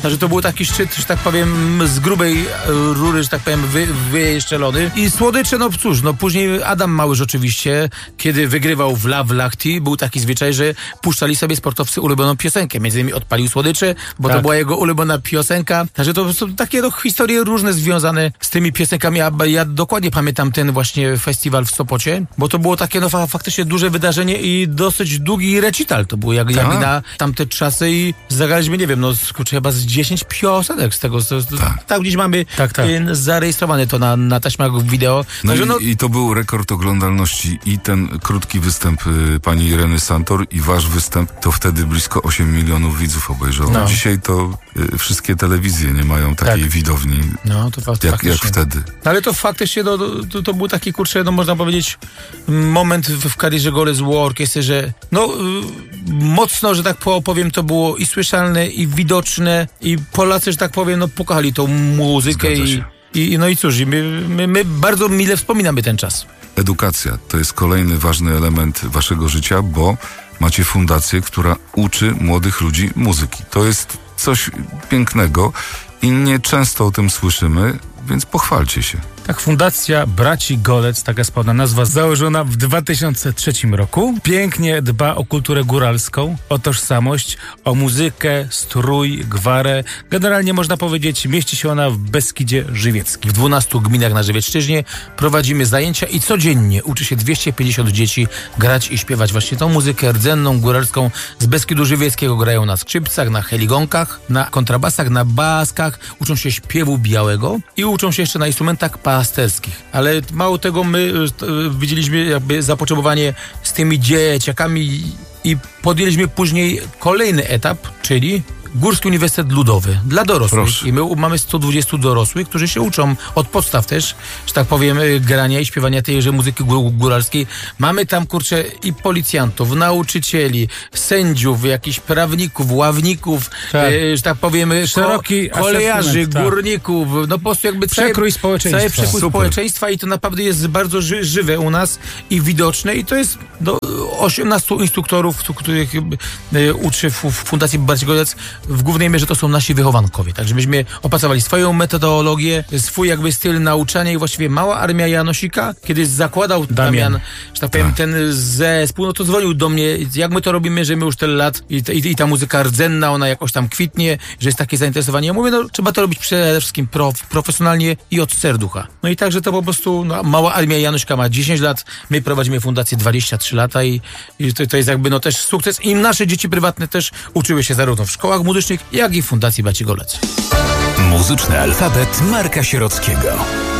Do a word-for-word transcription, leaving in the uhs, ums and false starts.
Także to był taki szczyt, że tak powiem, z grubej rury, że tak powiem, wy, wyszczelony. I słodycze, no cóż, no później Adam Małysz oczywiście, kiedy wygrywał w Love Lahti, był taki zwyczaj, że puszczali sobie sportowcy ulubioną piosenkę. Między innymi Odpalił Słodycze, bo tak. to była jego ulubiona piosenka. Także to są takie no, historie różne związane z tymi piosenkami. Ja, ja dokładnie pamiętam ten właśnie festiwal w Sopocie, bo to było takie no faktycznie duże wydarzenie i dosyć długi recital. To było jak, jak na tamte czasy i zagraliśmy, nie wiem, no kurczę, chyba z dziesięć piosenek z tego. Z, tak. tak, gdzieś mamy tak, tak. zarejestrowane to na, na taśmach wideo. No, Także, i, no i to był rekord oglądalności i ten krótki występ y, pani Ireny Santor i wasz występ, to wtedy blisko osiem milionów widzów obejrzało. No. Dzisiaj to y, wszystkie telewizje nie mają takiej tak. widowni no, to fakt, jak, jak wtedy. No, ale to faktycznie no, to, to był taki, kurczę, no można powiedzieć moment w, w karierze Golec War Orkiestry, że no y, mocno, że tak powiem, to było i słyszalne, i widoczne, i Polacy, że tak powiem, no pokochali tą muzykę i, i no i cóż, my, my, my bardzo mile wspominamy ten czas. Edukacja to jest kolejny ważny element waszego życia, bo macie fundację, która uczy młodych ludzi muzyki. To jest coś pięknego i nie często o tym słyszymy, więc pochwalcie się. Tak, Fundacja Braci Golec, taka jest pełna nazwa, założona w dwa tysiące trzecim roku. Pięknie dba o kulturę góralską, o tożsamość, o muzykę, strój, gwarę. Generalnie można powiedzieć, mieści się ona w Beskidzie Żywieckim. W dwunastu gminach na Żywiecczyźnie prowadzimy zajęcia i codziennie uczy się dwieście pięćdziesiąt dzieci grać i śpiewać właśnie tą muzykę rdzenną, góralską z Beskidu Żywieckiego. Grają na skrzypcach, na heligonkach, na kontrabasach, na baskach, uczą się śpiewu białego i uczą się jeszcze na instrumentach pasterskich. Ale mało tego, my e, widzieliśmy jakby zapotrzebowanie z tymi dzieciakami i podjęliśmy później kolejny etap, czyli Górski Uniwersytet Ludowy dla dorosłych. Proszę. I my mamy sto dwudziestu dorosłych, którzy się uczą od podstaw też, że tak powiem, grania i śpiewania tejże muzyki góralskiej. Mamy tam, kurczę, i policjantów, nauczycieli, sędziów, jakichś prawników, ławników, tak. e, że tak powiem, szeroki ko- kolejarzy, tak. górników, no po prostu jakby przekrój społeczeństwa. Cały przekrój Super. społeczeństwa i to naprawdę jest bardzo ży- żywe u nas i widoczne i to jest do osiemnastu instruktorów, których e, uczy w, w Fundacji Braci Golec. W głównej mierze to są nasi wychowankowie. Także myśmy opracowali swoją metodologię, swój jakby styl nauczania i właściwie mała armia Janosika, kiedy zakładał Damian, Damian że tak powiem, ten zespół, no to dzwonił do mnie, jak my to robimy, że my już tyle lat i, i, i ta muzyka rdzenna, ona jakoś tam kwitnie, że jest takie zainteresowanie. Ja mówię, no trzeba to robić przede wszystkim prof, profesjonalnie i od serducha. No i także to po prostu, no, mała armia Janosika ma dziesięć lat, my prowadzimy fundację dwadzieścia trzy lata i, i to, to jest jakby no też sukces i nasze dzieci prywatne też uczyły się zarówno w szkołach muzycznych, jak i w Fundacji Braci Golec. Muzyczny alfabet Marka Sierockiego.